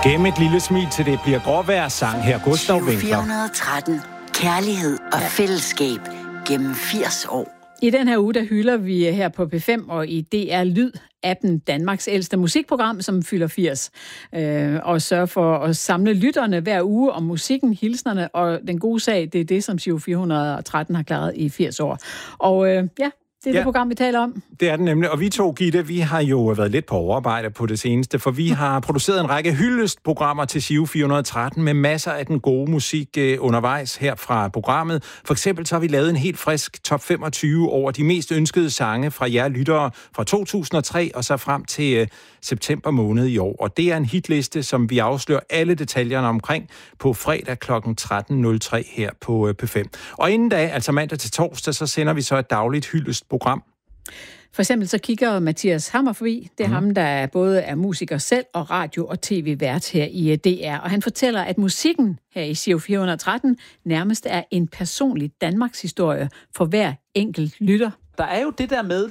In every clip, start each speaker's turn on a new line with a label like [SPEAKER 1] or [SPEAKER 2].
[SPEAKER 1] Gem et lille smil til det bliver gråvejrssang her, Gustav Winckler.
[SPEAKER 2] 413. Kærlighed og fællesskab gennem 80 år.
[SPEAKER 3] I den her uge, der hylder vi her på P5 og i DR Lyd appen Danmarks ældste musikprogram, som fylder 80, og sørger for at samle lytterne hver uge om musikken, hilsnerne og den gode sag. Det er det, som Giro 413 har klaret i 80 år. Og det er det program, vi taler om.
[SPEAKER 1] Det er det nemlig. Og vi to, Gitte, vi har jo været lidt på overarbejde på det seneste, for vi har produceret en række hyldestprogrammer til Giro 413 med masser af den gode musik undervejs her fra programmet. For eksempel så har vi lavet en helt frisk top 25 over de mest ønskede sange fra jer lyttere fra 2003 og så frem til september måned i år. Og det er en hitliste, som vi afslører alle detaljerne omkring på fredag kl. 13.03 her på P5. Og inden da, altså mandag til torsdag, så sender vi så et dagligt hyldestprogram.
[SPEAKER 3] For eksempel så kigger Mathias Hammer forbi. Det er ham, der både er musiker selv og radio- og tv-vært her i DR. Og han fortæller, at musikken her i Giro 413 nærmest er en personlig Danmarks historie for hver enkelt lytter.
[SPEAKER 4] Der er jo det der med,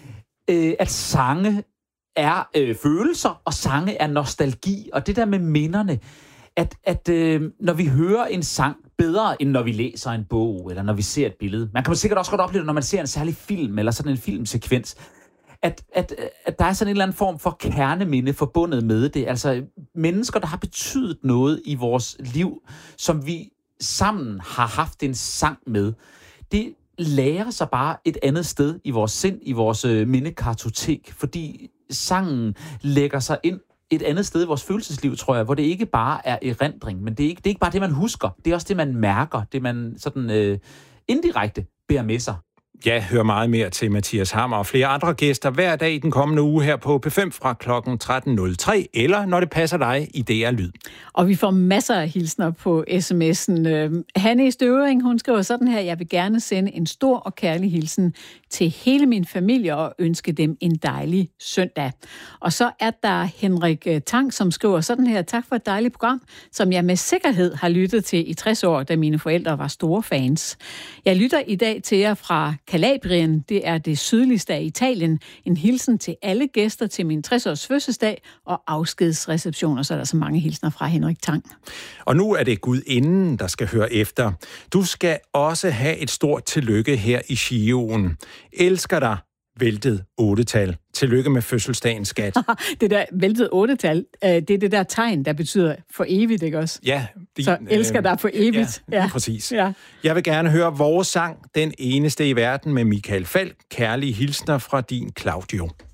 [SPEAKER 4] at sange er følelser, og sange er nostalgi. Og det der med minderne, at når vi hører en sang bedre, end når vi læser en bog, eller når vi ser et billede. Man kan sikkert også godt opleve det, når man ser en særlig film, eller sådan en filmsekvens, at der er sådan en eller anden form for kerneminde forbundet med det. Altså mennesker, der har betydet noget i vores liv, som vi sammen har haft en sang med. Det lærer sig bare et andet sted i vores sind, i vores mindekartotek, fordi sangen lægger sig ind et andet sted i vores følelsesliv, tror jeg, hvor det ikke bare er erindring, men det er ikke bare det, man husker. Det er også det, man mærker, det man sådan indirekte bærer med sig.
[SPEAKER 1] Ja, hør meget mere til Mathias Hammer og flere andre gæster hver dag i den kommende uge her på P5 fra kl. 13.03, eller når det passer dig i DR Lyd.
[SPEAKER 3] Og vi får masser af hilsner på sms'en. Hanne i Støvring, hun skriver sådan her: jeg vil gerne sende en stor og kærlig hilsen til hele min familie og ønske dem en dejlig søndag. Og så er der Henrik Tang, som skriver sådan her: tak for et dejligt program, som jeg med sikkerhed har lyttet til i 60 år, da mine forældre var store fans. Jeg lytter i dag til jer fra Calabrien, det er det sydligste af Italien. En hilsen til alle gæster til min 60-års fødselsdag og afskedsreception. Og så er der så mange hilsner fra Henrik Tang.
[SPEAKER 1] Og nu er det Gudinden, der skal høre efter. Du skal også have et stort tillykke her i Giroen. Elsker dig, væltet 8-tal. Tillykke med fødselsdagen, skat.
[SPEAKER 3] Det der væltet 8-tal, det er det der tegn, der betyder for evigt, ikke også?
[SPEAKER 1] Ja.
[SPEAKER 3] Så elsker dig for evigt.
[SPEAKER 1] Ja, præcis.
[SPEAKER 3] Ja.
[SPEAKER 1] Jeg vil gerne høre vores sang, Den eneste i verden med Michael Falch. Kærlige hilsner fra din Claudio.